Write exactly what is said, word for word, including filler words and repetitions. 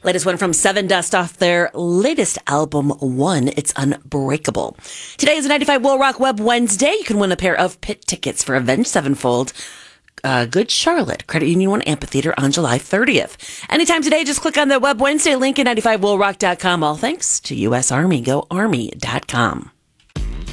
Latest one from Seven Dust off their latest album, One. It's Unbreakable. Today is a ninety-five Will Rock Web Wednesday. You can win a pair of pit tickets for Avenged Sevenfold. Uh, Good Charlotte, Credit Union One Amphitheater on July thirtieth. Anytime today, just click on the Web Wednesday link at ninety-five will rock dot com. All thanks to U S Army. Go Army dot com.